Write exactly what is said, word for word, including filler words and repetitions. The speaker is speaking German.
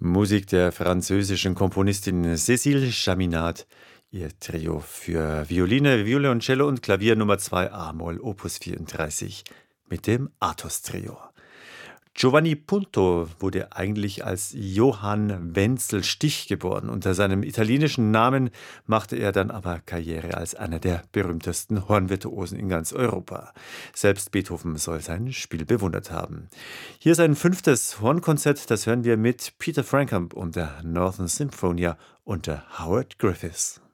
Musik der französischen Komponistin Cécile Chaminade. Ihr Trio für Violine, Violoncello und Klavier Nummer zwei a-Moll Opus vierunddreißig mit dem Athos-Trio. Giovanni Punto wurde eigentlich als Johann Wenzel Stich geboren. Unter seinem italienischen Namen machte er dann aber Karriere als einer der berühmtesten Hornvirtuosen in ganz Europa. Selbst Beethoven soll sein Spiel bewundert haben. Hier sein fünftes Hornkonzert, das hören wir mit Peter Frampton und der Northern Symphonia unter Howard Griffiths.